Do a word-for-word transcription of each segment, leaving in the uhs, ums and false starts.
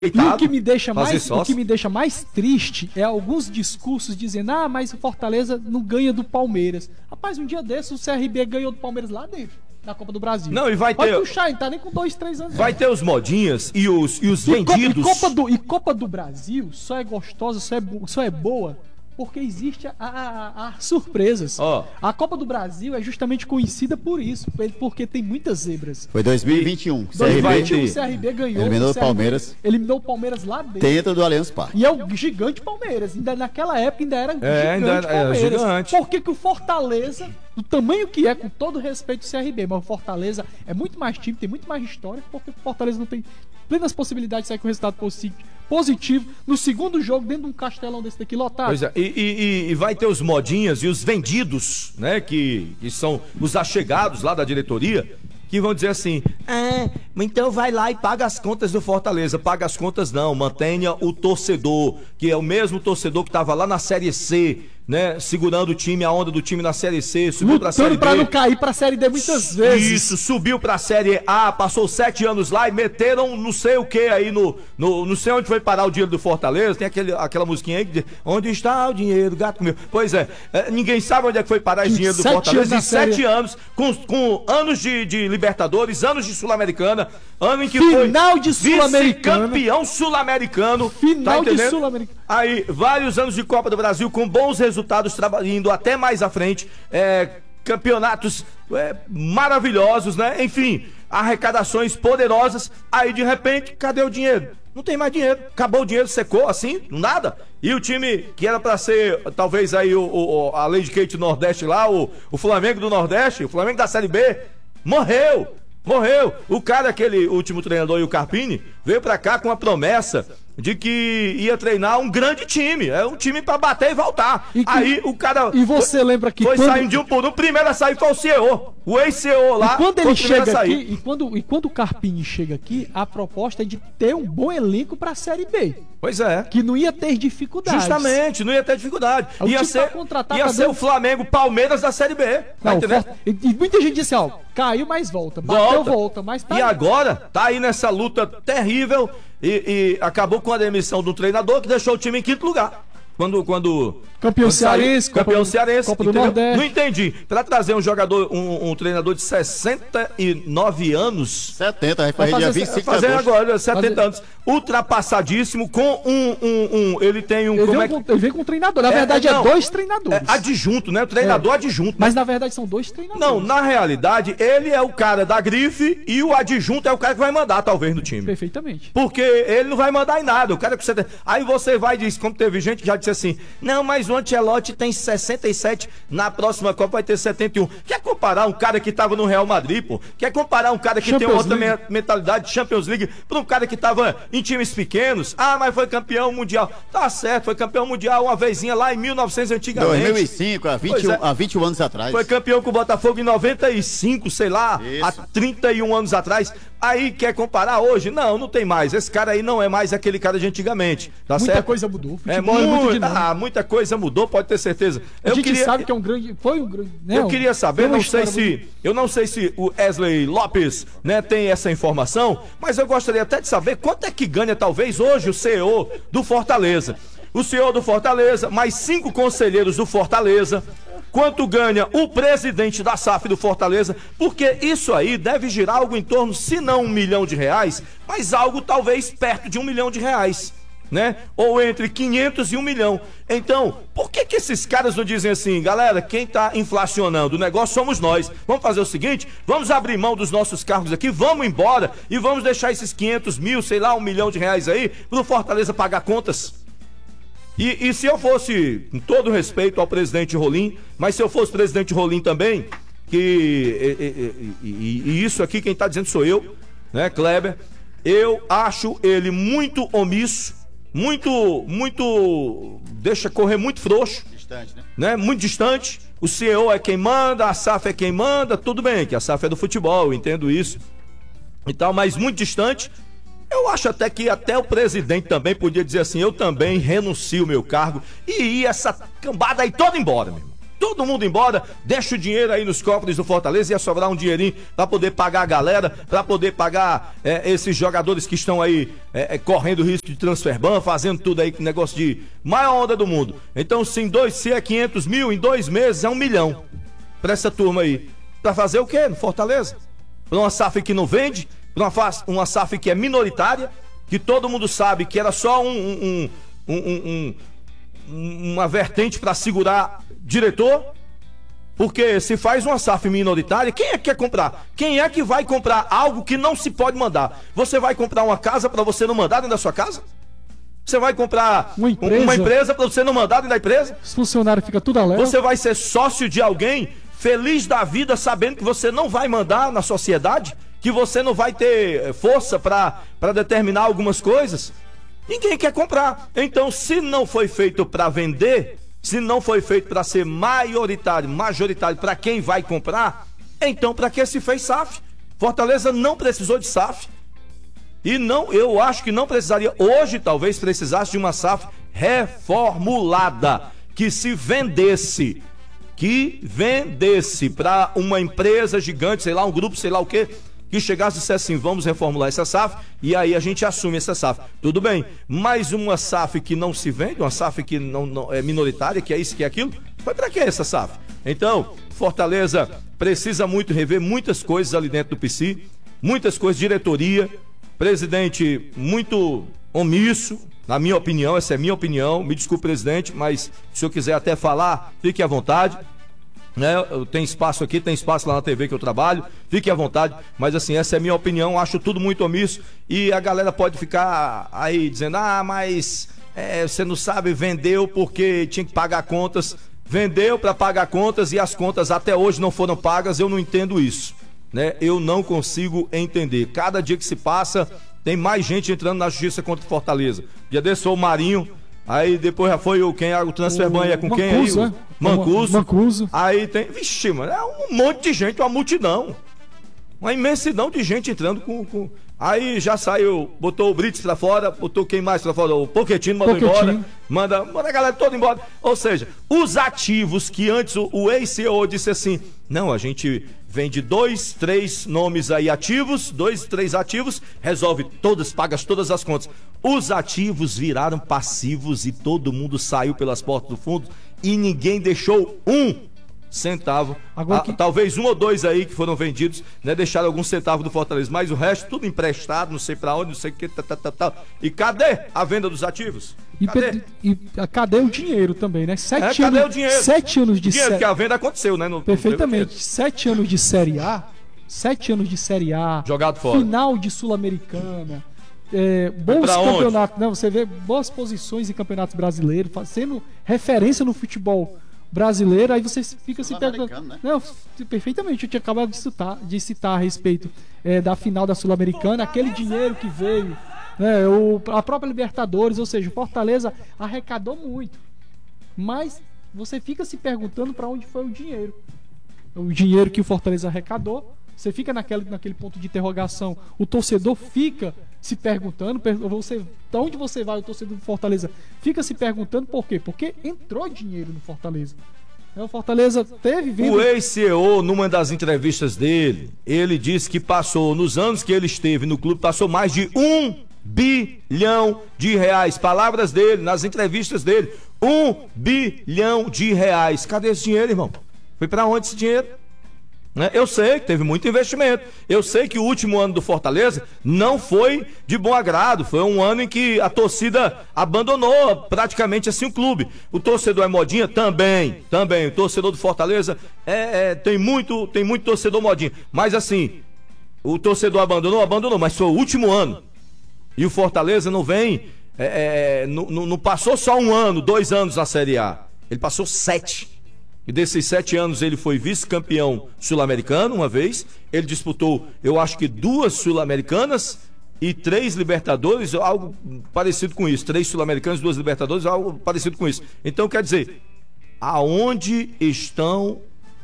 E o que me deixa mais, sócio. o que me deixa mais triste é alguns discursos dizendo: ah, mas o Fortaleza não ganha do Palmeiras. Rapaz, um dia desses o C R B ganhou do Palmeiras lá dentro, na Copa do Brasil. Não, e vai Pode ter... puxar, ele tá nem com dois, três anos. Vai ter os modinhas e os, e os E, vendidos. Co e, Copa do, e Copa do Brasil só é gostosa, só é, só é boa porque existe a, a, a, a surpresas. Ó. A Copa do Brasil é justamente conhecida por isso, porque tem muitas zebras. Foi dois mil e vinte e um. dois mil e vinte e um, ter. o C R B ganhou. Eliminou o C R B Palmeiras. Eliminou o Palmeiras lá dentro. Dentro do Allianz Parque. E é o gigante Palmeiras. Ainda naquela época ainda era É, gigante ainda era Palmeiras. gigante. Por que que o Fortaleza, do tamanho que é, com todo respeito do C R B, mas o Fortaleza é muito mais time, tem muito mais história, porque o Fortaleza não tem plenas possibilidades de sair com resultado positivo no segundo jogo dentro de um castelão desse daqui lotado. Pois é, e, e, e vai ter os modinhas e os vendidos, né? Que, que são os achegados lá da diretoria, que vão dizer assim: é, então vai lá e paga as contas do Fortaleza. Paga as contas não, mantenha o torcedor, que é o mesmo torcedor que estava lá na Série C, né? Segurando o time, a onda do time na Série C, subiu pra Série Lutando B. pra não cair pra Série D muitas vezes. Isso, subiu pra Série A, passou sete anos lá e meteram não sei o que aí no, no... Não sei onde foi parar o dinheiro do Fortaleza. Tem aquele, aquela musiquinha aí que diz: onde está o dinheiro, gato meu? Pois é, é, ninguém sabe onde é que foi parar esse dinheiro do Sete Fortaleza. Em anos na sete série. anos, com, com anos de, de Libertadores, anos de Sul-Americana, ano em que Final foi de Sul-Americana. campeão sul-americano. Final de entendendo? Sul-Americana. Aí, vários anos de Copa do Brasil com bons resultados, indo até mais à frente, é, campeonatos é, maravilhosos, né? Enfim, arrecadações poderosas. Aí, de repente, cadê o dinheiro? Não tem mais dinheiro. Acabou o dinheiro, secou assim, nada. E o time que era pra ser, talvez aí, o, o, a Lady Kate do Nordeste lá, o, o Flamengo do Nordeste, o Flamengo da Série B, morreu. Morreu. O cara, aquele último treinador, e o Carpini, veio pra cá com a promessa de que ia treinar um grande time. É um time pra bater e voltar. E que- Aí o cara. E você foi, lembra que Foi quando- saindo de um por um. O primeiro a sair foi o C E O. O ex-C E O lá. E quando foi ele o primeiro a chega sair. aqui, e quando, e quando o Carpini chega aqui, a proposta é de ter um bom elenco pra Série B. Pois é. Que não ia ter dificuldades. Justamente, não ia ter dificuldade. O Ia time ser, pra contratar ia tá ser dando- o Flamengo Palmeiras da Série B. Tá Não, entendendo? for- e, e muita gente disse, ó, caiu, mas volta. Bateu, volta. Mas tá E aí. agora tá aí nessa luta terrível e, e acabou com a demissão do treinador que deixou o time em quinto lugar. Quando, quando Campeão quando saiu, cearense, campeão Copa- cearense, Copa do entendeu? Nordeste. Não entendi. Pra trazer um jogador, um, um treinador de sessenta e nove anos, setenta, vai Vai fazer dia fazer- vinte e cinco de fazer agosto. agora setenta Fazer- anos, ultrapassadíssimo, com um, um, um, ele tem um, Ele como veio, é que... com, ele veio com um treinador. Na É, verdade, é, não, dois treinadores. É adjunto, né? O treinador É. adjunto. Mas na verdade são dois treinadores. Não, na realidade, ele é o cara da grife e o adjunto é o cara que vai mandar, talvez, no time. Perfeitamente. Porque ele não vai mandar em nada. O cara que você tem... Aí você vai e diz, como teve gente que já disse assim: não, mas o Ancelotti tem sessenta e sete, na próxima Copa vai ter setenta e um. Quer comparar um cara que tava no Real Madrid, pô? Quer comparar um cara que tem Champions outra League. me- mentalidade de Champions League pra um cara que tava em times pequenos? Ah, mas foi campeão mundial. Tá certo, foi campeão mundial uma vezinha lá em mil e novecentos antigamente. dois mil e cinco, há vinte, Pois é. há vinte e um anos atrás. Foi campeão com o Botafogo em noventa e cinco, sei lá, Isso. há trinta e um anos atrás. Aí quer comparar hoje? Não, não tem mais. Esse cara aí não é mais aquele cara de antigamente. Tá Muita certo? coisa mudou. O É, futebol é muito muito, dinâmico. ah, muita coisa mudou, pode ter certeza. A Eu gente queria, sabe que é um grande. Foi um grande. Né, eu um- queria saber, tem uma não sei história se, eu não sei se o Wesley Lopes, né, tem essa informação, mas eu gostaria até de saber quanto é que ganha talvez hoje o C E O do Fortaleza. O C E O do Fortaleza, mais cinco conselheiros do Fortaleza. Quanto ganha o presidente da S A F do Fortaleza? Porque isso aí deve girar algo em torno, se não um milhão de reais, mas algo talvez perto de um milhão de reais, né? Ou entre quinhentos e um milhão. Então, por que que esses caras não dizem assim: galera, quem tá inflacionando o negócio somos nós. Vamos fazer o seguinte, vamos abrir mão dos nossos cargos aqui, vamos embora e vamos deixar esses quinhentos mil, sei lá, um milhão de reais aí, pro Fortaleza pagar contas. E, e se eu fosse, com todo respeito ao presidente Rolim, mas se eu fosse presidente Rolim também, que e, e- e- e isso aqui quem tá dizendo sou eu, né, Kleber, eu acho ele muito omisso, muito, muito, deixa correr muito frouxo, Distante, né? né, muito distante. O C E O é quem manda, a S A F é quem manda, tudo bem, que a S A F é do futebol, eu entendo isso e tal, mas muito distante. Eu acho até que até o presidente também podia dizer assim: eu também renuncio o meu cargo e ir essa cambada aí toda embora, meu irmão. todo mundo embora, deixa o dinheiro aí nos cofres do Fortaleza, ia sobrar um dinheirinho para poder pagar a galera, para poder pagar é, esses jogadores que estão aí é, é, correndo risco de transfer ban, fazendo tudo aí, negócio de maior onda do mundo. Então, se, em dois, se é quinhentos mil, em dois meses é um milhão para essa turma aí. Para fazer o quê no Fortaleza? Para uma S A F que não vende, para uma, uma S A F que é minoritária, que todo mundo sabe que era só um, um, um, um, um, uma vertente para segurar diretor. Porque se faz uma S A F minoritária, quem é que quer comprar? Quem é que vai comprar algo que não se pode mandar? Você vai comprar uma casa para você não mandar dentro da sua casa? Você vai comprar uma empresa, uma empresa para você não mandar dentro da empresa? Os funcionários ficam tudo alegre. Você vai ser sócio de alguém feliz da vida sabendo que você não vai mandar na sociedade? Que você não vai ter força para determinar algumas coisas? Ninguém quer comprar. Então, se não foi feito para vender, se não foi feito para ser maioritário, majoritário para quem vai comprar, então para que se fez S A F? Fortaleza não precisou de S A F. E não, eu acho que não precisaria. Hoje talvez precisasse de uma S A F reformulada, que se vendesse, que vendesse para uma empresa gigante, sei lá, um grupo, sei lá o quê, que chegasse e dissesse assim, vamos reformular essa S A F, e aí a gente assume essa S A F. Tudo bem, mas uma S A F que não se vende, uma S A F que não, não é minoritária, que é isso, que é aquilo, foi para que essa S A F? Então, Fortaleza precisa muito rever muitas coisas ali dentro do P C, muitas coisas, diretoria, presidente muito omisso, na minha opinião, essa é minha opinião, me desculpe, presidente, mas se eu quiser até falar, fique à vontade. Né? Eu tenho espaço aqui, tem espaço lá na T V que eu trabalho, fique à vontade, mas assim, essa é a minha opinião, acho tudo muito omisso e a galera pode ficar aí dizendo, ah, mas é, você não sabe, vendeu porque tinha que pagar contas, vendeu para pagar contas e as contas até hoje não foram pagas, eu não entendo isso, né? Eu não consigo entender, cada dia que se passa tem mais gente entrando na justiça contra o Fortaleza. Dia desse foi o Marinho, aí depois já foi o quem, o transfer ban é com Mancuso, quem aí? O né? Mancuso. Mancuso. Aí tem, vixe, mano, é um monte de gente, uma multidão. Uma imensidão de gente entrando com, com... Aí já saiu, botou o Brits pra fora, botou quem mais pra fora? O Pochettino mandou Pochettino. embora. Manda, manda a galera toda embora. Ou seja, os ativos que antes o, o ex-C E O disse assim, não, a gente vende dois, três nomes aí ativos, dois, três ativos, resolve todas, paga todas as contas. Os ativos viraram passivos e todo mundo saiu pelas portas do fundo e ninguém deixou um centavo. Agora ah, que... Talvez um ou dois aí que foram vendidos, né, deixaram algum centavo do Fortaleza, mas o resto tudo emprestado, não sei pra onde, não sei o que, tá, tá, tá, tá. E cadê a venda dos ativos? E cadê? Pe... E cadê o dinheiro também, né? Sete é, cadê anos... o dinheiro? Sete anos de o dinheiro sé... que a venda aconteceu, né? No... Perfeitamente. Sete anos de Série A, sete anos de Série A, jogado fora. Final de Sul-Americana, é, bons campeonatos, né? Você vê boas posições em campeonatos brasileiros, sendo referência no futebol brasileiro, aí você fica se perguntando, né? Não, perfeitamente, eu tinha acabado de citar, de citar a respeito é, da final da Sul-Americana, aquele dinheiro que veio, né, o, a própria Libertadores, ou seja, o Fortaleza arrecadou muito, mas você fica se perguntando para onde foi o dinheiro, o dinheiro que o Fortaleza arrecadou. Você fica naquele, naquele ponto de interrogação, o torcedor fica se perguntando, você, de onde você vai, o torcedor do Fortaleza fica se perguntando por quê? Porque entrou dinheiro no Fortaleza. O Fortaleza teve vindo... O ex-C E O, numa das entrevistas dele, ele disse que passou, nos anos que ele esteve no clube, passou mais de um bilhão de reais. Palavras dele, nas entrevistas dele, um bilhão de reais. Cadê esse dinheiro, irmão? Foi pra onde esse dinheiro? Eu sei que teve muito investimento. Eu sei que o último ano do Fortaleza não foi de bom agrado. Foi um ano em que a torcida abandonou praticamente assim o clube. O torcedor é modinha? Também, também. O torcedor do Fortaleza é, é, tem, muito, tem muito torcedor modinha. Mas assim, o torcedor abandonou? Abandonou, mas foi o último ano. E o Fortaleza não vem, é, é, não, não passou só um ano, dois anos na Série A. Ele passou sete. E desses sete anos ele foi vice-campeão sul-americano uma vez. Ele disputou, eu acho que duas sul-americanas e três Libertadores, algo parecido com isso. Três sul-americanos, duas Libertadores, algo parecido com isso. Então, quer dizer, aonde estão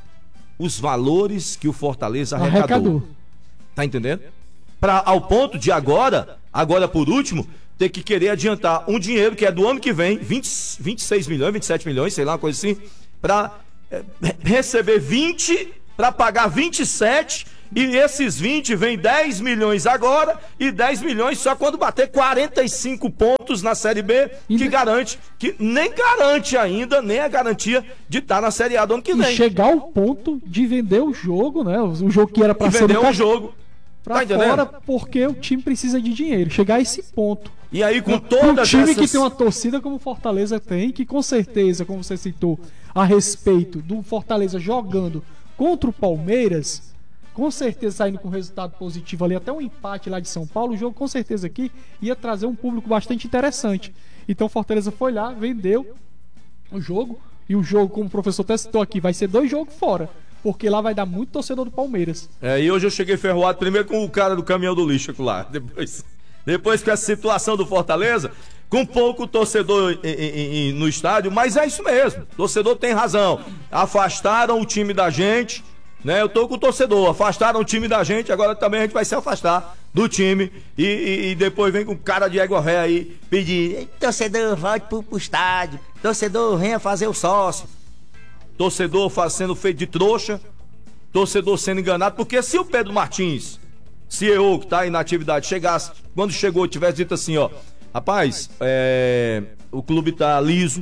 os valores que o Fortaleza arrecadou? arrecadou. Tá entendendo? Pra, ao ponto de agora, agora por último, ter que querer adiantar um dinheiro que é do ano que vem, vinte, vinte e seis milhões, vinte e sete milhões, sei lá, uma coisa assim, para é, receber vinte para pagar vinte e sete, e esses vinte vem dez milhões agora e dez milhões só quando bater quarenta e cinco pontos na Série B, que e garante, que nem garante ainda, nem a garantia de estar na Série A do ano que vem. E chegar ao ponto de vender o jogo, né? O jogo que era para ser vender um jogo pra tá fora, porque o time precisa de dinheiro. Chegar a esse ponto. E aí com todas um time essas... que tem uma torcida como o Fortaleza tem, que com certeza, como você citou, a respeito do Fortaleza jogando contra o Palmeiras, com certeza saindo com resultado positivo ali, até um empate lá de São Paulo, o jogo com certeza aqui ia trazer um público bastante interessante. Então o Fortaleza foi lá, vendeu o jogo, e o jogo, como o professor até citou aqui, vai ser dois jogos fora, porque lá vai dar muito torcedor do Palmeiras. É, e hoje eu cheguei ferroado primeiro com o cara do caminhão do lixo lá, depois, depois com essa situação do Fortaleza, com pouco torcedor em, em, em, no estádio, mas é isso mesmo, torcedor tem razão, afastaram o time da gente, né? Eu tô com o torcedor, afastaram o time da gente, agora também a gente vai se afastar do time e, e, e depois vem com cara de égua ré aí pedir, torcedor, volte pro, pro estádio, torcedor, venha fazer o sócio, torcedor sendo feito de trouxa, torcedor sendo enganado, porque se o Pedro Martins, C E O que tá aí na atividade, chegasse, quando chegou, tivesse dito assim, ó, rapaz, é, o clube tá liso,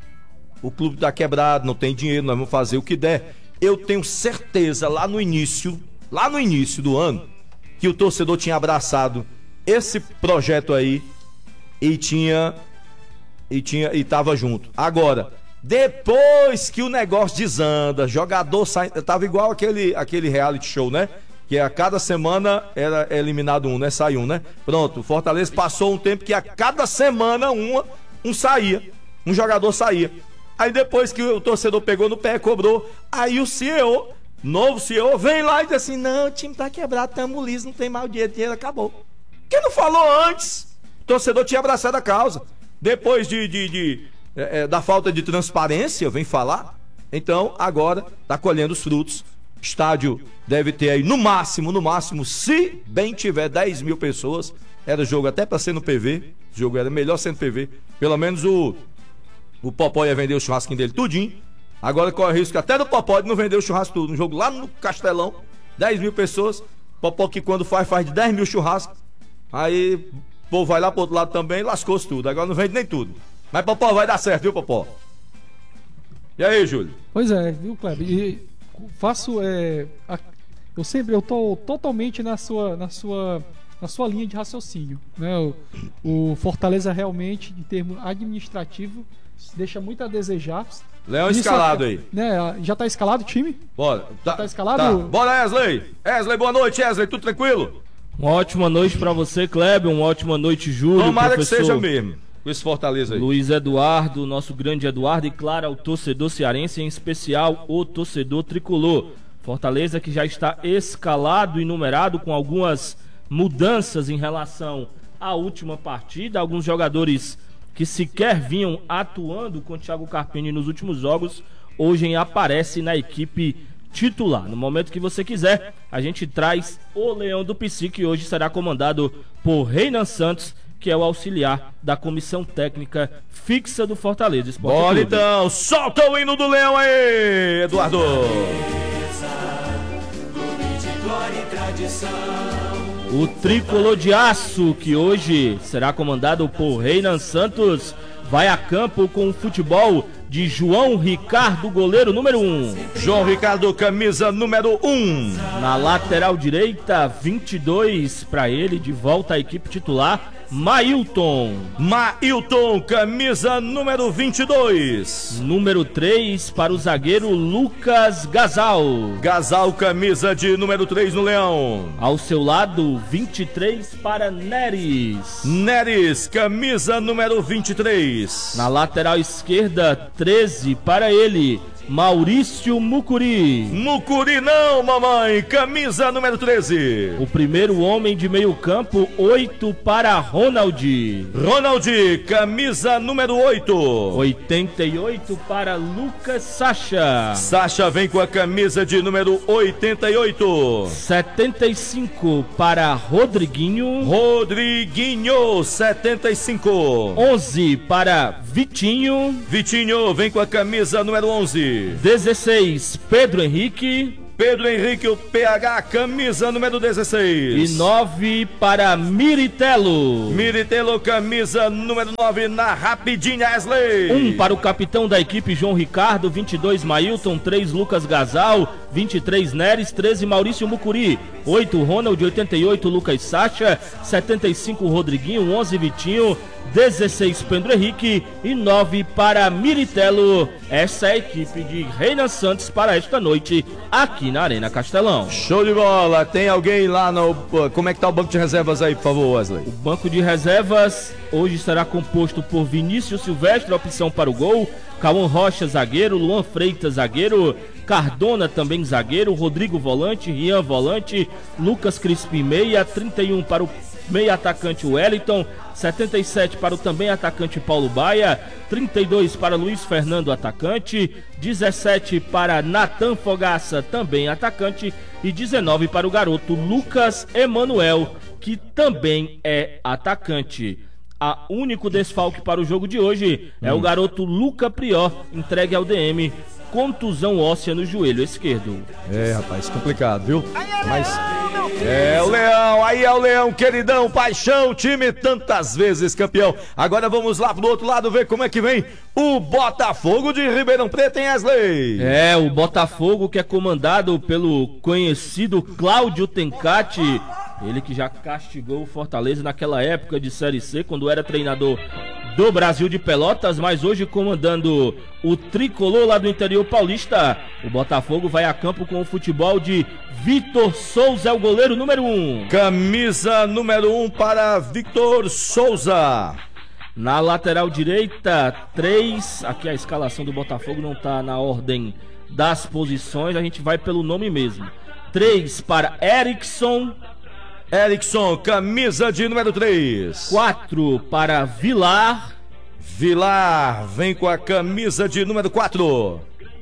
o clube tá quebrado, não tem dinheiro, nós vamos fazer o que der. Eu tenho certeza lá no início, lá no início do ano, que o torcedor tinha abraçado esse projeto aí e tinha e tinha e tava junto. Agora, depois que o negócio desanda, jogador sai, tava igual aquele aquele reality show, né? Que a cada semana era eliminado um, né? Sai um, né? Pronto, o Fortaleza passou um tempo que a cada semana uma, um saía, um jogador saía. Aí depois que o torcedor pegou no pé, cobrou, aí o C E O, novo C E O, vem lá e diz assim, não, o time tá quebrado, tamo liso, não tem mais o dinheiro, dinheiro acabou. Quem não falou antes? O torcedor tinha abraçado a causa. Depois de, de, de é, é, da falta de transparência, vem falar, então agora tá colhendo os frutos. Estádio deve ter aí no máximo, no máximo, se bem tiver dez mil pessoas, era jogo até pra ser no P V, o jogo era melhor sendo P V, pelo menos o... O Popó ia vender o churrasquinho dele tudinho. Agora corre risco até do Popó de não vender o churrasco tudo. Um jogo lá no Castelão, dez mil pessoas. Popó que quando faz, faz de dez mil churrascos. Aí o povo vai lá pro outro lado também e lascou-se tudo. Agora não vende nem tudo. Mas Popó vai dar certo, viu, Popó? E aí, Júlio? Pois é, viu, Kleber? E faço. É, a, eu sempre eu tô totalmente na sua, na sua, na sua linha de raciocínio. Né? O, o Fortaleza realmente, em termos administrativos, deixa muito a desejar. Leão escalado aí. Né, já tá escalado o time? Bora. Tá, já tá escalado? Tá. Bora, Wesley. Wesley, boa noite, Wesley. Tudo tranquilo? Uma ótima noite pra você, Kleber. Uma ótima noite, Júlio. Tomara professor... que seja mesmo. Com esse Fortaleza aí. Luiz Eduardo, nosso grande Eduardo. E claro, o torcedor cearense, em especial o torcedor tricolor. Fortaleza que já está escalado e numerado com algumas mudanças em relação à última partida. Alguns jogadores que sequer vinham atuando com o Thiago Carpini nos últimos jogos, hoje aparece na equipe titular. No momento que você quiser, a gente traz o Leão do Psi, que hoje será comandado por Reinan Santos, que é o auxiliar da comissão técnica fixa do Fortaleza Esporte Bora Clube. Então, solta o hino do Leão aí, Eduardo! O tricolor de aço, que hoje será comandado por Reinan Santos, vai a campo com o futebol de João Ricardo, goleiro número um. João Ricardo, camisa número um. Na lateral direita, vinte e dois para ele, de volta à equipe titular, Mailton. Mailton, camisa número vinte e dois. Número três para o zagueiro Lucas Gasal. Gasal, camisa de número três no Leão. Ao seu lado, vinte e três para Neres. Neres, camisa número vinte e três. Na lateral esquerda, treze para ele, Maurício Mucuri. Mucuri não, mamãe, camisa número treze. O primeiro homem de meio campo, oito para Ronald. Ronald, camisa número oito. oitenta e oito para Lucas Sacha. Sacha vem com a camisa de número oitenta e oito. setenta e cinco para Rodriguinho. Rodriguinho, setenta e cinco. onze para Vitinho. Vitinho vem com a camisa número onze. nove. dezesseis, Pedro Henrique. Pedro Henrique, o P H, camisa número dezesseis. E nove para Miritelo. Miritelo, camisa número nove, na rapidinha, Wesley. Um para o capitão da equipe, João Ricardo. vinte e dois, Mailton. três, Lucas Gasal. vinte e três, Neres. treze, Maurício Mucuri. oito, Ronald. oitenta e oito, Lucas Sacha. setenta e cinco, Rodriguinho. onze, Vitinho. dezesseis, Pedro Henrique. E nove para Miritelo. Essa é a equipe de Reina Santos para esta noite aqui na Arena Castelão. Show de bola. Tem alguém lá no... Como é que tá o banco de reservas aí, por favor, Wesley? O banco de reservas hoje será composto por Vinícius Silvestre, opção para o gol. Cauã Rocha, zagueiro. Luan Freitas, zagueiro. Cardona, também zagueiro. Rodrigo, volante. Rian, volante. Lucas Crispim, meia. trinta e um para o meia atacante Wellington, setenta e sete para o também atacante Paulo Baia, trinta e dois para Luiz Fernando, atacante, dezessete para Natan Fogaça, também atacante, e dezenove para o garoto Lucas Emanuel, que também é atacante. A único desfalque para o jogo de hoje é hum. o garoto Luca Prior, entregue ao D M, contusão óssea no joelho esquerdo. É, rapaz, complicado, viu? Mas é o Leão, aí é o Leão, queridão, paixão, time tantas vezes campeão. Agora vamos lá pro outro lado ver como é que vem o Botafogo de Ribeirão Preto, hein, Wesley? É, o Botafogo que é comandado pelo conhecido Cláudio Tencati, ele que já castigou o Fortaleza naquela época de Série C, quando era treinador do Brasil de Pelotas, mas hoje comandando o tricolor lá do interior paulista. O Botafogo vai a campo com o futebol de Vitor Souza, é o goleiro número um. Camisa número um para Vitor Souza. Na lateral direita, três. Aqui a escalação do Botafogo não está na ordem das posições, a gente vai pelo nome mesmo. Três para Erickson. Erickson, camisa de número três. quatro para Vilar. Vilar vem com a camisa de número quatro.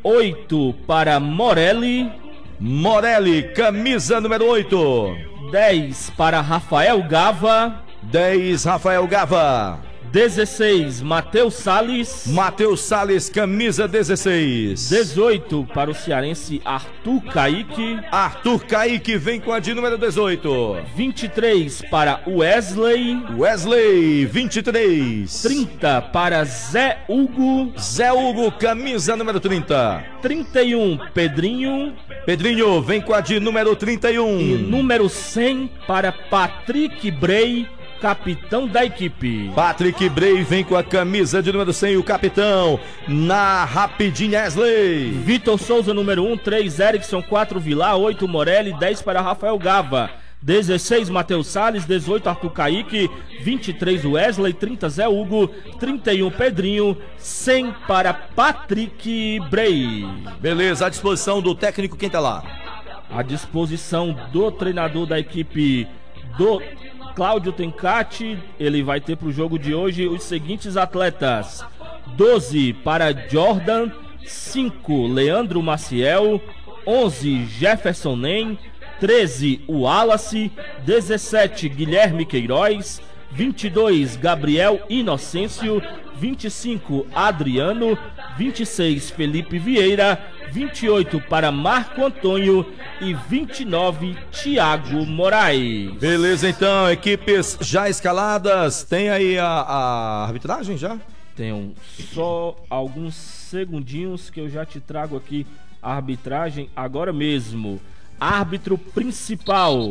oito para Morelli. Morelli, camisa número oito. dez para Rafael Gava. dez, Rafael Gava. dezesseis, Matheus Salles. Matheus Salles, camisa dezesseis. dezoito para o cearense Arthur Kaique. Arthur Kaique vem com a de número dezoito. vinte e três para Wesley. Wesley, vinte e três. trinta para Zé Hugo. Zé Hugo, camisa número trinta. trinta e um, Pedrinho. Pedrinho vem com a de número trinta e um. E número cem para Patrick Bray, capitão da equipe. Patrick Bray vem com a camisa de número cem, o capitão. Na rapidinha, Wesley. Vitor Souza, número um, três, Erickson, quatro, Vilar, oito, Morelli, dez para Rafael Gava, dezesseis, Matheus Salles, dezoito, Arthur Kaique, vinte e três, Wesley, trinta, Zé Hugo, trinta e um, Pedrinho, cem para Patrick Bray. Beleza, à disposição do técnico, quem tá lá? À disposição do treinador da equipe do Cláudio Tencati, ele vai ter para o jogo de hoje os seguintes atletas: doze para Jordan, cinco, Leandro Maciel, onze, Jefferson Nem, treze, Wallace, dezessete, Guilherme Queiroz, vinte e dois, Gabriel Inocêncio, vinte e cinco, Adriano, vinte e seis, Felipe Vieira, vinte e oito para Marco Antônio e vinte e nove, Thiago Moraes. Beleza, então, equipes já escaladas. Tem aí a, a arbitragem já? Tenho só alguns segundinhos que eu já te trago aqui a arbitragem agora mesmo. Árbitro principal,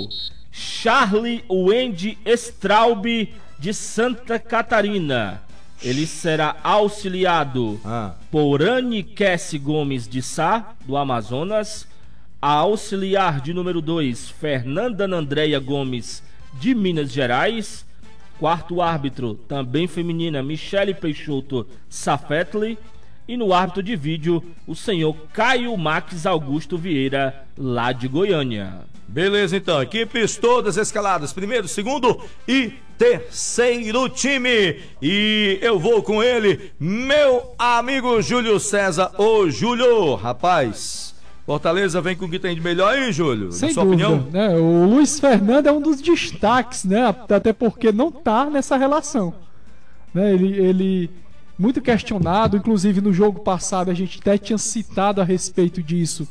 Charlie Wendy Straub, de Santa Catarina. Ele será auxiliado ah. por Anne Kessi Gomes de Sá, do Amazonas. A auxiliar de número dois, Fernanda Andréia Gomes, de Minas Gerais. Quarto árbitro, também feminina, Michele Peixoto Safetli. E no árbitro de vídeo, o senhor Caio Max Augusto Vieira, lá de Goiânia. Beleza, então, equipes todas escaladas, primeiro, segundo e terceiro time. E eu vou com ele, meu amigo Júlio César. Ô Júlio, rapaz, Fortaleza vem com o que tem de melhor aí, Júlio? Sem na sua dúvida, opinião? Né? O Luiz Fernando é um dos destaques, né? Até porque não tá nessa relação, né? Ele, ele muito questionado, inclusive no jogo passado a gente até tinha citado a respeito disso,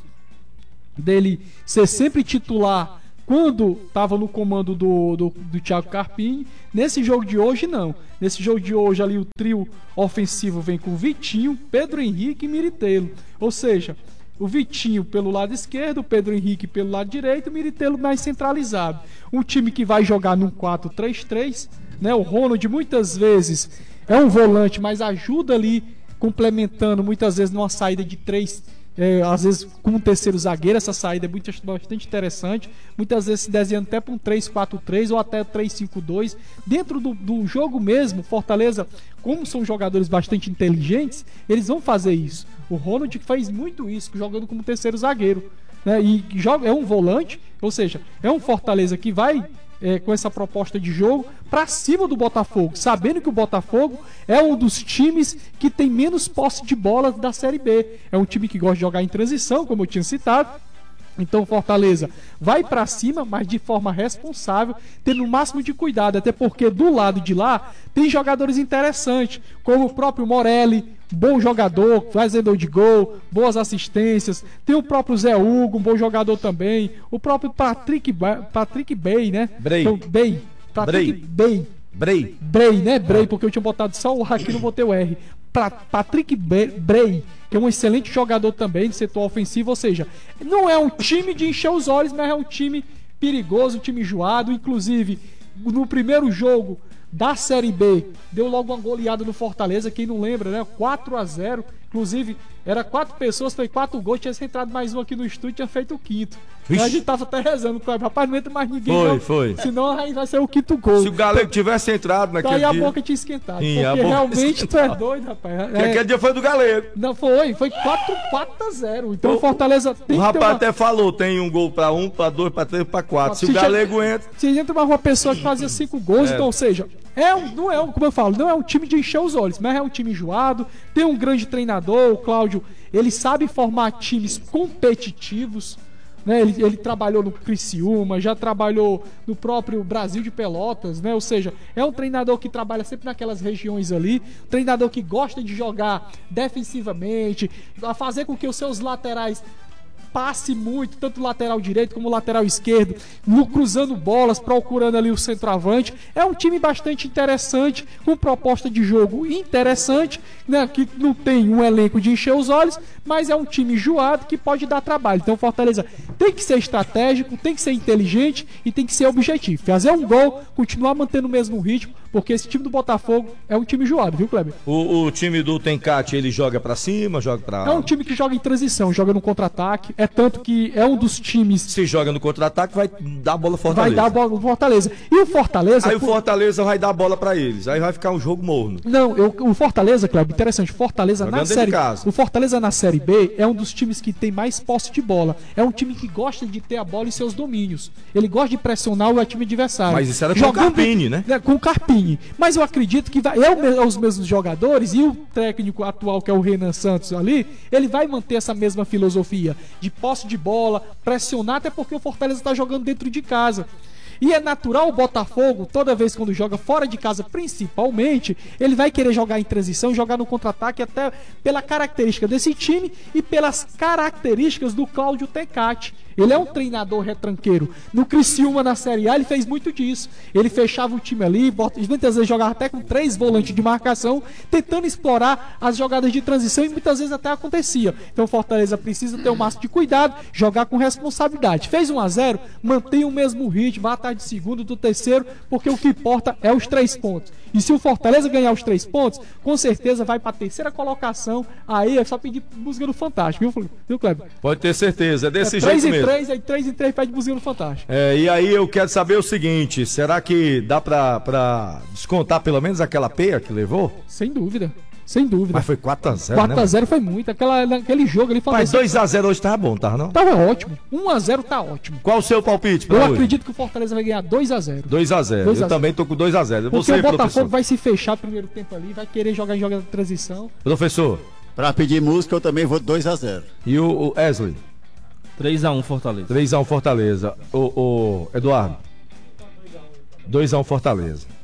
dele ser sempre titular quando estava no comando do, do, do Thiago Carpini. Nesse jogo de hoje, não. Nesse jogo de hoje, ali o trio ofensivo vem com Vitinho, Pedro Henrique e Miritelo. Ou seja, o Vitinho pelo lado esquerdo, o Pedro Henrique pelo lado direito, o Miritelo mais centralizado. Um time que vai jogar num quatro três três, né? O Ronald muitas vezes é um volante, mas ajuda ali, complementando muitas vezes numa saída de três. É, às vezes com um terceiro zagueiro, essa saída é muito, bastante interessante. Muitas vezes se desenhando até para um três quatro três ou até três cinco dois. Dentro do, do jogo mesmo, Fortaleza, como são jogadores bastante inteligentes, eles vão fazer isso. O Ronald faz muito isso, jogando como terceiro zagueiro, né? E joga, é um volante, ou seja, é um Fortaleza que vai é, com essa proposta de jogo para cima do Botafogo, sabendo que o Botafogo é um dos times que tem menos posse de bola da Série B. É um time que gosta de jogar em transição, como eu tinha citado. Então Fortaleza vai para cima, mas de forma responsável, tendo o máximo de cuidado, até porque do lado de lá tem jogadores interessantes, como o próprio Morelli, bom jogador, fazedor de gol, boas assistências. Tem o próprio Zé Hugo, um bom jogador também. O próprio Patrick, ba Patrick Bey, né? Bray. Então, Bey. Patrick Bey. Bray. Bray, né? Bray, porque eu tinha botado só o A aqui, não botei o R. Pra Patrick Bray, que é um excelente jogador também de setor ofensivo. Ou seja, não é um time de encher os olhos, mas é um time perigoso, um time enjoado. Inclusive, no primeiro jogo da Série B, deu logo uma goleada no Fortaleza, quem não lembra, né? quatro a zero. Inclusive, era quatro pessoas, foi quatro gols, tinha entrado mais um aqui no estúdio, tinha feito o quinto. Então, a gente tava até rezando, rapaz, não entra mais ninguém. Foi, não, foi. Senão aí vai ser o quinto gol. Se o Galego tivesse entrado naquele Daí a dia... boca tinha esquentado. Sim, porque a boca realmente tu é esquentava. doido, rapaz. Porque É, aquele dia foi do Galego. não, foi, foi quatro a zero. Então o Fortaleza tem O que ter rapaz uma... até falou, tem um gol pra um, pra dois, pra três, pra quatro. Se, Se o já- Galego entra... Se entra uma pessoa que fazia cinco gols, É. então, ou seja, é um, não é um, como eu falo, não é um time de encher os olhos, mas é um time enjoado, tem um grande treinador, o Cláudio, ele sabe formar times competitivos, né? Ele, ele trabalhou no Criciúma, já trabalhou no próprio Brasil de Pelotas, né? Ou seja, é um treinador que trabalha sempre naquelas regiões ali, um treinador que gosta de jogar defensivamente, a fazer com que os seus laterais passe muito, tanto o lateral direito como o lateral esquerdo, no, cruzando bolas, procurando ali o centroavante. É um time bastante interessante, com proposta de jogo interessante, né, que não tem um elenco de encher os olhos, mas é um time enjoado que pode dar trabalho. Então Fortaleza tem que ser estratégico, tem que ser inteligente e tem que ser objetivo. Fazer um gol, continuar mantendo o mesmo ritmo, porque esse time do Botafogo é um time enjoado, viu, Kleber? O, o time do Tencate, ele joga pra cima, joga pra... É um time que joga em transição, joga no contra-ataque. É tanto que é um dos times Se joga no contra-ataque, vai dar a bola vai Fortaleza. dar a bola no Fortaleza. E o Fortaleza... Aí o por- Fortaleza vai dar a bola pra eles. Aí vai ficar um jogo morno. Não, eu- o Fortaleza, Cleber, interessante. O Fortaleza Jogando na dentro série, de casa. o Fortaleza na série B é um dos times que tem mais posse de bola. É um time que gosta de ter a bola em seus domínios. Ele gosta de pressionar o time adversário. Mas isso era com o Carpini, né? Com o Carpini. Mas eu acredito que vai, é, o me- é os mesmos jogadores e o técnico atual, que é o Renan Santos ali, ele vai manter essa mesma filosofia de posse de bola, pressionar, até porque o Fortaleza está jogando dentro de casa. E é natural o Botafogo, toda vez quando joga fora de casa, principalmente, ele vai querer jogar em transição, jogar no contra-ataque, até pela característica desse time e pelas características do Cláudio Tencati. Ele é um treinador retranqueiro. No Criciúma, na Série A, ele fez muito disso. Ele fechava o time ali, bota- muitas vezes jogava até com três volantes de marcação, tentando explorar as jogadas de transição, e muitas vezes até acontecia. Então o Fortaleza precisa ter o máximo de cuidado, jogar com responsabilidade. Fez um a zero, mantém o mesmo ritmo, vai atrás de segundo, do terceiro, porque o que importa é os três pontos. E se o Fortaleza ganhar os três pontos, com certeza vai para a terceira colocação. Aí é só pedir música no Fantástico, viu, viu Kleber? Pode ter certeza, é desse É jeito três em mesmo. três, aí três em três pede música no Fantástico. É, e aí eu quero saber o seguinte, será que dá pra, pra descontar pelo menos aquela peia que levou? Sem dúvida, sem dúvida. Mas foi quatro a zero, quatro a né? zero foi muito. Aquela, naquele jogo ali Mas dois a zero hoje tava bom, tava não? tava ótimo. um a zero tá ótimo. Qual o seu palpite pra Eu hoje? acredito que o Fortaleza vai ganhar dois a zero. dois a zero. dois a Eu zero. também tô com dois a zero. Porque Você, o Botafogo professor. vai se fechar no primeiro tempo ali, vai querer jogar em jogada de transição. Professor, Pra pedir música, eu também vou dois a zero. e o, o Wesley? três a um Fortaleza. três a um Fortaleza. O, o Eduardo? dois a um Fortaleza.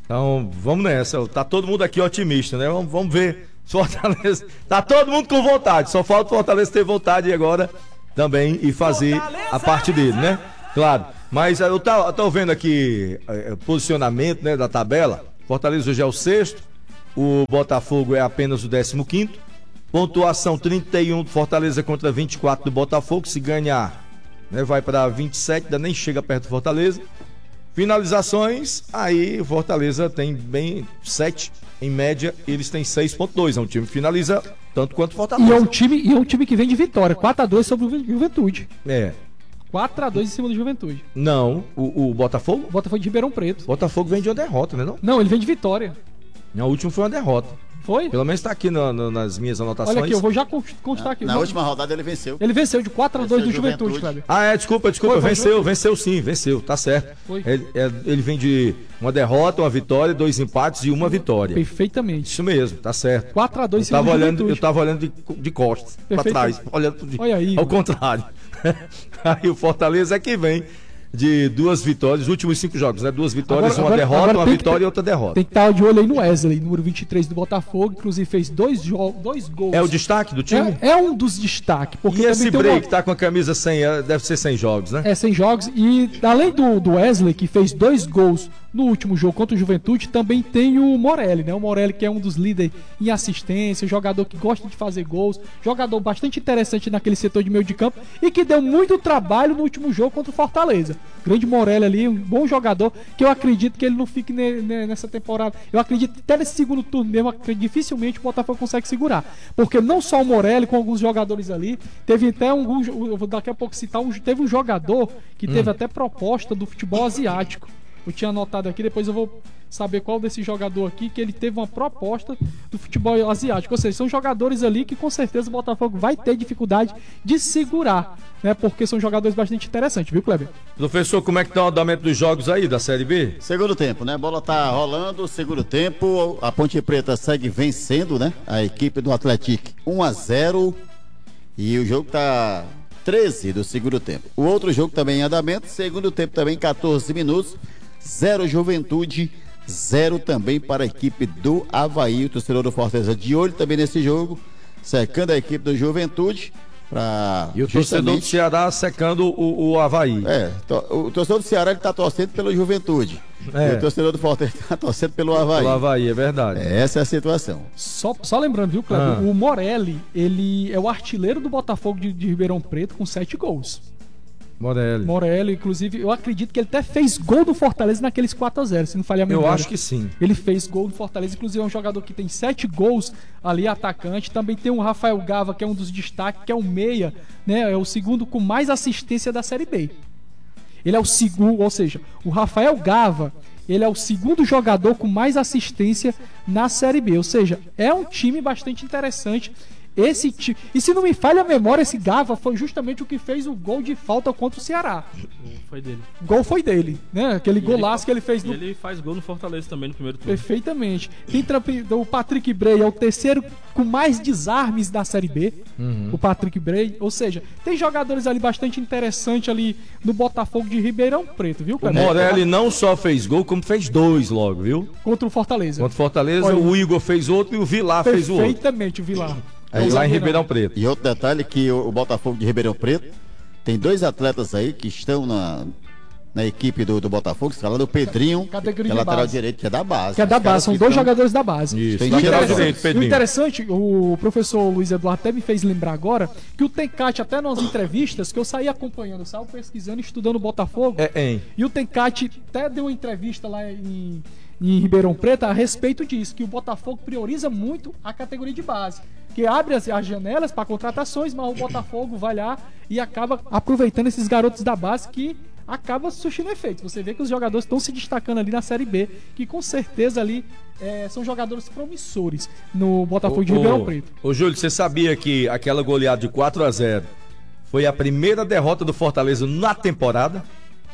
Então, vamos nessa. Tá todo mundo aqui otimista, né? Vamos, vamos ver. Fortaleza. Tá todo mundo com vontade. Só falta o Fortaleza ter vontade agora também e fazer a parte dele, né? Claro. Mas eu tô, eu tô vendo aqui é, posicionamento, né, da tabela. Fortaleza hoje é o sexto. O Botafogo é apenas o décimo quinto. Pontuação trinta e um do Fortaleza contra vinte e quatro do Botafogo. Se ganhar, né, vai para vinte e sete, ainda nem chega perto do Fortaleza. Finalizações, aí o Fortaleza tem bem sete em média, eles têm seis ponto dois. É um time que finaliza tanto quanto o Fortaleza. E é um time, e é um time que vem de vitória, quatro a dois sobre o Juventude. É. quatro a dois em cima do Juventude. Não, o, o Botafogo? O Botafogo de Ribeirão Preto. O Botafogo vem de uma derrota, né? Não? Não, ele vem de vitória. O último foi uma derrota. Foi? Pelo menos tá aqui no, no, nas minhas anotações. Olha aqui, eu vou já constar aqui. Na Vou... última rodada ele venceu. Ele venceu de quatro a dois do Venceu o Juventude, Juventude. Kleber. Ah, é, desculpa, desculpa. Foi, foi, venceu, foi. venceu sim, venceu, tá certo. Foi. Ele, é, ele vem de uma derrota, uma vitória, dois empates e uma vitória. Perfeitamente. Isso mesmo, tá certo. quatro a dois em Eu cima tava do olhando, Juventude. eu tava olhando de, de costas, pra Perfeito. trás, olhando de, Olha aí. ao contrário. Aí o Fortaleza é que vem de duas vitórias, os últimos cinco jogos, né? Duas vitórias, Agora- uma agora- derrota, agora uma tem que vitória ter- e outra derrota. Tem que estar de olho aí no Wesley, número vinte e três do Botafogo, inclusive fez dois, jo- dois gols. É o destaque do time? É, é um dos destaques. Porque E esse também tem break uma- tá com a camisa sem, é, deve ser sem jogos, né? É, sem jogos. E além do, do Wesley, que fez dois gols no último jogo contra o Juventude, também tem o Morelli, né? O Morelli, que é um dos líderes em assistência, jogador que gosta de fazer gols, jogador bastante interessante naquele setor de meio de campo e que deu muito trabalho no último jogo contra o Fortaleza. Grande Morelli ali, um bom jogador, que eu acredito que ele não fique ne- ne- nessa temporada. Eu acredito que até nesse segundo turno mesmo, acredito, dificilmente o Botafogo consegue segurar. Porque não só o Morelli, com alguns jogadores ali, teve até um, eu vou daqui a pouco citar, um, teve um jogador que teve até proposta do futebol asiático. Eu tinha anotado aqui, depois eu vou saber qual desse jogador aqui, que ele teve uma proposta do futebol asiático. Ou seja, são jogadores ali que com certeza o Botafogo vai ter dificuldade de segurar, né? Porque são jogadores bastante interessantes, viu, Kleber? Professor, como é que tá o andamento dos jogos aí da Série B? Segundo tempo, né? A bola tá rolando, segundo tempo, a Ponte Preta segue vencendo, né? A equipe do Atlético um a zero e o jogo tá treze do segundo tempo. O outro jogo também em andamento, segundo tempo também quatorze minutos, zero Juventude, zero também para a equipe do Avaí, o torcedor do Fortaleza de olho também nesse jogo, secando a equipe do Juventude para E o torcedor do Ceará secando o, o Avaí. É, to- o torcedor do Ceará ele tá torcendo pela Juventude. É. E o torcedor do Fortaleza tá torcendo pelo Avaí. O Avaí, é verdade. É, essa é a situação. Só, só lembrando, viu, Kleber? Ah. O Morelli, ele é o artilheiro do Botafogo de, de Ribeirão Preto com sete gols. Morelli. Morelli, inclusive, eu acredito que ele até fez gol do Fortaleza naqueles quatro a zero, se não falhar a Eu memória. acho que sim. Ele fez gol do Fortaleza, inclusive é um jogador que tem sete gols ali, atacante. Também tem o Rafael Gava, que é um dos destaques, que é o meia, né? É o segundo com mais assistência da Série B. Ele é o segundo, ou seja, o Rafael Gava, ele é o segundo jogador com mais assistência na Série B. Ou seja, é um time bastante interessante. Esse time. E se não me falha a memória, esse Gava foi justamente o que fez o gol de falta contra o Ceará. Foi dele. O gol foi dele, né? Aquele E golaço ele- que ele fez E no. ele faz gol no Fortaleza também no primeiro turno. Perfeitamente. Tem trampi- o Patrick Bray, é o terceiro com mais desarmes da Série B. O Patrick Bray. Ou seja, tem jogadores ali bastante interessantes ali no Botafogo de Ribeirão Preto, viu, O Kleber? Morelli não só fez gol, como fez dois logo, viu? Contra o Fortaleza. Contra o Fortaleza, Olha. o Igor fez outro e o Vilar fez o outro. Perfeitamente, o Vilar. É, Lá em Zagueirão. Ribeirão Preto. E outro detalhe que o, o Botafogo de Ribeirão Preto tem dois atletas aí que estão na, na equipe do, do Botafogo, escalando o Pedrinho, Categoria que é de lateral base. direito, que é da base. Que é da Os caras base, são que dois tão- jogadores da base. Isso, Tem E o lateral interessante- direito, interessante, o Pedrinho. interessante, o professor Luiz Eduardo até me fez lembrar agora que o Tencate, até nas entrevistas, que eu saí acompanhando, eu saí pesquisando, estudando o Botafogo, É, hein? e o Tencate até deu uma entrevista lá em, em Ribeirão Preto a respeito disso, que o Botafogo prioriza muito a categoria de base, que abre as, as janelas para contratações, mas o Botafogo vai lá e acaba aproveitando esses garotos da base que acaba surtindo efeito. Você vê que os jogadores estão se destacando ali na Série B, que com certeza ali é, são jogadores promissores no Botafogo de Ribeirão Preto. Ô, Júlio, você sabia que aquela goleada de quatro a zero foi a primeira derrota do Fortaleza na temporada?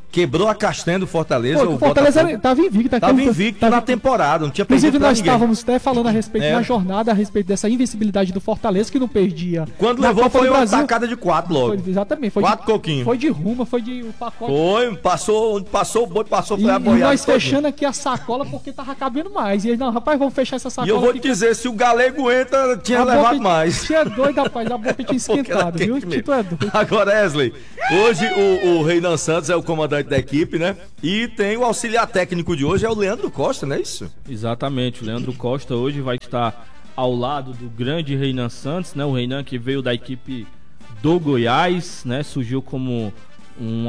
quebrou a castanha do Fortaleza. Pô, o Fortaleza estava invicto. Estava invicto tava... na temporada, não tinha perdido Inclusive, nós ninguém. estávamos até falando a respeito é. na jornada, a respeito dessa invencibilidade do Fortaleza, que não perdia. Quando levou Copa foi uma Brasil, tacada de quatro logo. Foi, exatamente. Foi quatro de, coquinhos. Foi de ruma, foi de o pacote. Foi, passou, passou o boi, passou, foi e, a boiada. E nós fechando aqui a sacola porque tava cabendo mais. E aí, não, rapaz, vamos fechar essa sacola. E eu vou te aqui, dizer, se o galego entra, tinha levado boca, mais. Tinha doido, rapaz, a boca tinha esquentado, viu? Que tu é doido. Agora, Wesley, hoje o, o Reinan Santos é o comandante da equipe, né? E tem o auxiliar técnico de hoje, é o Leandro Costa, não é isso? Exatamente, o Leandro Costa hoje vai estar ao lado do grande Reinan Santos, né? O Reinan que veio da equipe do Goiás, né? Surgiu como um,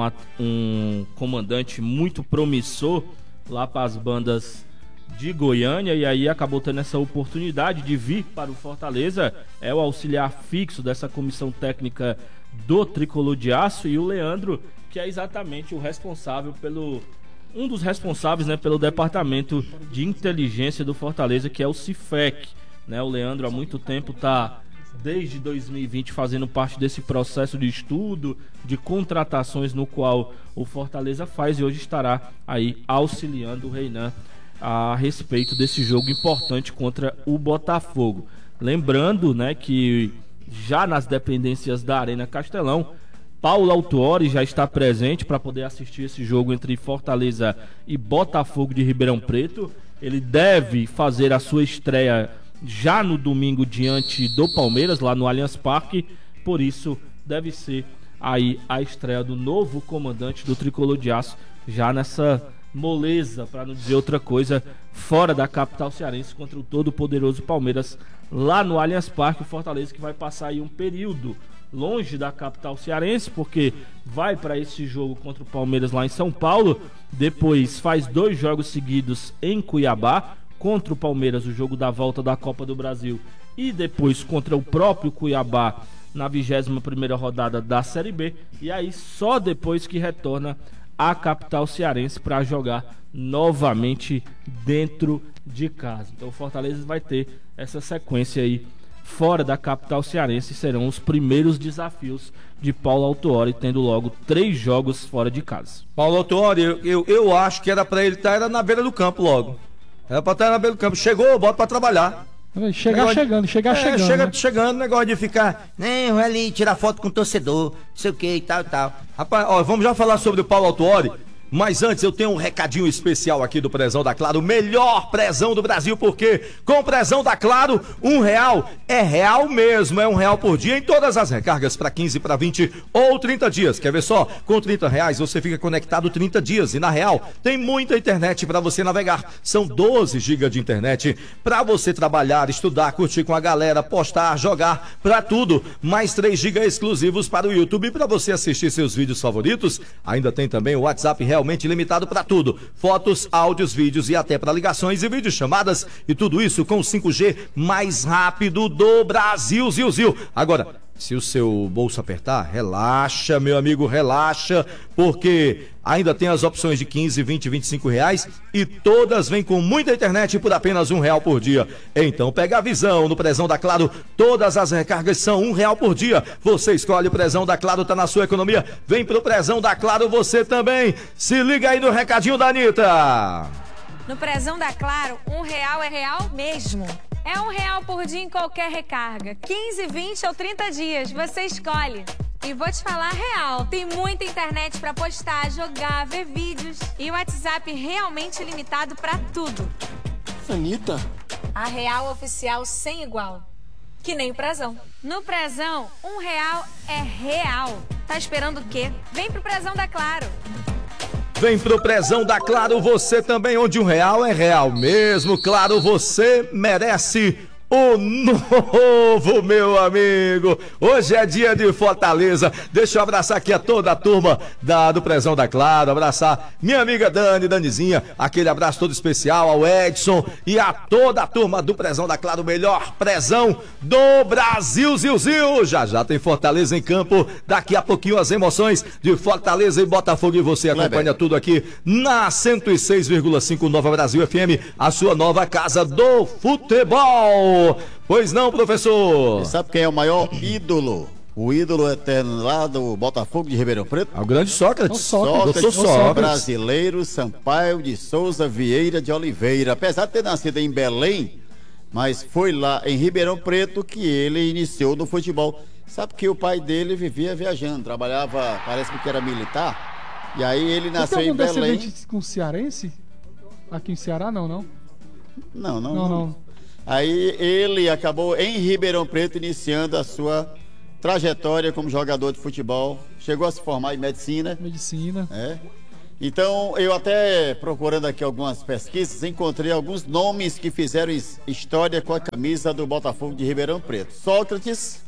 um comandante muito promissor lá para as bandas de Goiânia e aí acabou tendo essa oportunidade de vir para o Fortaleza. É o auxiliar fixo dessa comissão técnica do Tricolor de Aço, e o Leandro, que é exatamente o responsável pelo um dos responsáveis, né, pelo departamento de inteligência do Fortaleza, que é o Cifec, né? O Leandro há muito tempo está desde dois mil e vinte fazendo parte desse processo de estudo, de contratações no qual o Fortaleza faz, e hoje estará aí auxiliando o Reinan a respeito desse jogo importante contra o Botafogo. Lembrando, né, que já nas dependências da Arena Castelão, Paulo Autuori já está presente para poder assistir esse jogo entre Fortaleza e Botafogo de Ribeirão Preto. Ele deve fazer a sua estreia já no domingo diante do Palmeiras, lá no Allianz Parque. Por isso, deve ser aí a estreia do novo comandante do Tricolor de Aço, já nessa moleza, para não dizer outra coisa, fora da capital cearense, contra o todo poderoso Palmeiras, lá no Allianz Parque. O Fortaleza que vai passar aí um período longe da capital cearense, porque vai para esse jogo contra o Palmeiras lá em São Paulo, depois faz dois jogos seguidos em Cuiabá, contra o Palmeiras, o jogo da volta da Copa do Brasil, e depois contra o próprio Cuiabá na vigésima primeira rodada da Série B, e aí só depois que retorna à capital cearense para jogar novamente dentro de casa. Então o Fortaleza vai ter essa sequência aí fora da capital cearense, serão os primeiros desafios de Paulo Autuori, tendo logo três jogos fora de casa. Paulo Autuori, eu, eu, eu acho que era pra ele estar era na beira do campo logo. Era pra estar na beira do campo. Chegou, bota pra trabalhar. Chegar negócio chegando, chegar de... chegando. É, chega né? chegando, negócio de ficar, né, vai ali tirar foto com o torcedor, não sei o que e tal e tal. Rapaz, ó, vamos já falar sobre o Paulo Autuori. Mas antes eu tenho um recadinho especial aqui do Prezão da Claro, o melhor prezão do Brasil, porque com o Prezão da Claro, um real é real mesmo, é um real por dia em todas as recargas para quinze, para vinte ou trinta dias. Quer ver só? Com trinta reais você fica conectado trinta dias e na real tem muita internet para você navegar. São doze gigas de internet para você trabalhar, estudar, curtir com a galera, postar, jogar, para tudo. Mais três gigas exclusivos para o YouTube para você assistir seus vídeos favoritos. Ainda tem também o WhatsApp real realmente limitado para tudo, fotos, áudios, vídeos e até para ligações e videochamadas, e tudo isso com o cinco G mais rápido do Brasil, Zil, Zil. Agora, se o seu bolso apertar, relaxa, meu amigo, relaxa, porque ainda tem as opções de quinze, vinte, vinte e cinco reais e todas vêm com muita internet por apenas um real por dia. Então pega a visão no Prezão da Claro, todas as recargas são um real por dia. Você escolhe o Prezão da Claro, tá na sua economia. Vem pro Prezão da Claro você também. Se liga aí no recadinho da Anitta. No Prezão da Claro, um real é real mesmo. É um real por dia em qualquer recarga. quinze, vinte ou trinta dias, você escolhe. E vou te falar real, tem muita internet pra postar, jogar, ver vídeos. E o WhatsApp realmente limitado pra tudo. Anitta? A real oficial sem igual. Que nem o Prezão. No Prezão, um real é real. Tá esperando o quê? Vem pro Prezão da Claro. Vem pro Prezão da Claro, você também, onde um real é real mesmo. Claro, você merece o novo, meu amigo. Hoje é dia de Fortaleza. Deixa eu abraçar aqui a toda a turma da, do Prezão da Claro. Abraçar minha amiga Dani, Danizinha. Aquele abraço todo especial ao Edson e a toda a turma do Prezão da Claro. Melhor prezão do Brasil, Zil, Zil. Já já tem Fortaleza em campo. Daqui a pouquinho as emoções de Fortaleza e Botafogo. E você acompanha tudo aqui na cento e seis vírgula cinco Nova Brasil F M, a sua nova casa do futebol. Pois não, professor? Você sabe quem é o maior ídolo, o ídolo eterno lá do Botafogo de Ribeirão Preto. É o grande Sócrates. O Sócrates. Doutor Sócrates. Brasileiro Sampaio de Souza Vieira de Oliveira. Apesar de ter nascido em Belém, mas foi lá em Ribeirão Preto que ele iniciou no futebol. Sabe que o pai dele vivia viajando, trabalhava, parece que era militar, e aí ele nasceu tem em algum Belém. descendente com cearense? Aqui em Ceará, não, não? Não, não, Não, não. não. Aí ele acabou em Ribeirão Preto iniciando a sua trajetória como jogador de futebol. Chegou a se formar em medicina. Medicina. É. Então, eu até procurando aqui algumas pesquisas, encontrei alguns nomes que fizeram his- história com a camisa do Botafogo de Ribeirão Preto. Sócrates,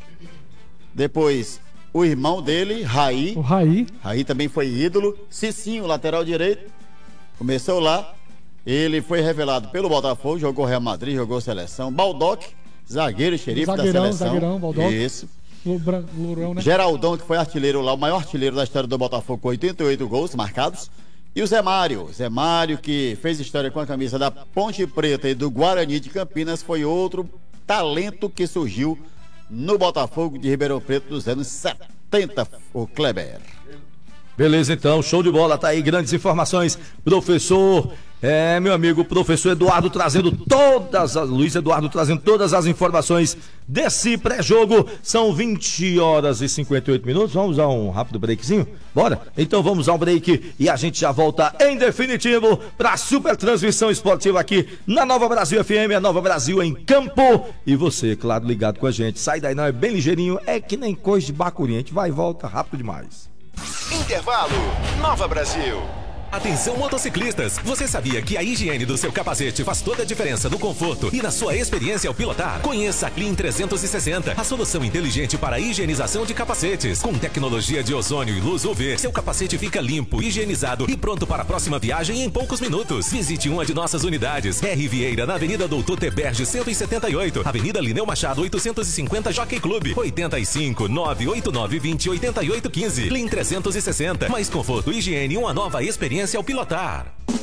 depois o irmão dele, Raí. O Raí. Raí também foi ídolo. Cicinho, lateral direito, começou lá. Ele foi revelado pelo Botafogo, jogou Real Madrid, jogou seleção. Baldock, zagueiro, xerife Zagueirão, da seleção. zagueirão, Baldock. Isso. Lo- bran- Lourão, né? Geraldão, que foi artilheiro lá, o maior artilheiro da história do Botafogo, com oitenta e oito gols marcados. E o Zé Mário, Zé Mário, que fez história com a camisa da Ponte Preta e do Guarani de Campinas, foi outro talento que surgiu no Botafogo de Ribeirão Preto dos anos setenta, o Kleber. Beleza, então, show de bola, tá aí, grandes informações, professor, é, meu amigo, professor Eduardo trazendo todas as, Luiz Eduardo trazendo todas as informações desse pré-jogo, são vinte horas e cinquenta e oito minutos, vamos usar um rápido breakzinho? Bora? Então vamos ao break e a gente já volta em definitivo para a super transmissão esportiva aqui na Nova Brasil F M, a Nova Brasil em campo, e você, claro, ligado com a gente, sai daí não, é bem ligeirinho, é que nem coisa de bacurinha, a gente vai e volta rápido demais. Intervalo, Nova Brasil. Atenção motociclistas, você sabia que a higiene do seu capacete faz toda a diferença no conforto e na sua experiência ao pilotar? Conheça a Clean trezentos e sessenta, a solução inteligente para a higienização de capacetes. Com tecnologia de ozônio e luz U V, seu capacete fica limpo, higienizado e pronto para a próxima viagem em poucos minutos. Visite uma de nossas unidades, R. Vieira, na Avenida Doutor Teberge cento e setenta e oito, Avenida Lineu Machado oitocentos e cinquenta, Jockey Club, oitenta e cinco, nove oito nove, vinte, oitenta e oito, quinze. Clean trezentos e sessenta, mais conforto, higiene e uma nova experiência ao pilotar.